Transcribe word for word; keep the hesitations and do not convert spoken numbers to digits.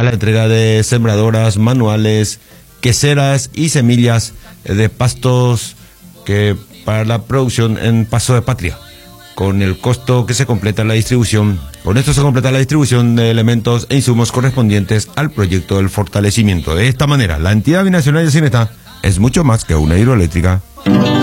a la entrega de sembradoras manuales, queseras y semillas de pastos que para la producción en Paso de Patria. Con el costo que se completa la distribución, con esto se completa la distribución de elementos e insumos correspondientes al proyecto del fortalecimiento. De esta manera, la entidad binacional de Yacyretá es mucho más que una hidroeléctrica.